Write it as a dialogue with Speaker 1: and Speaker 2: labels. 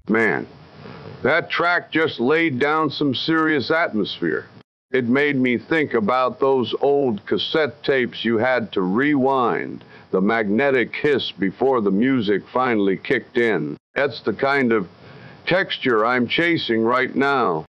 Speaker 1: Man, that track just laid down some serious atmosphere. It made me think about those old cassette tapes you had to rewind, the magnetic hiss before the music finally kicked in. That's the kind of texture I'm chasing right now.